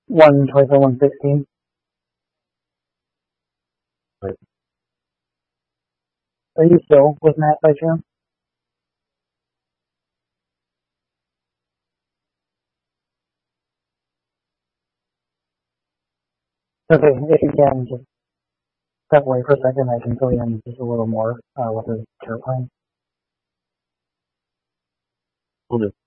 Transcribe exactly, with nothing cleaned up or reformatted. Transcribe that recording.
one twenty-four, one sixteen. Right. Are you still with Matt by chance? Okay, if you can, just step away for a second. I can fill you in just a little more uh, with the chart line. Will do.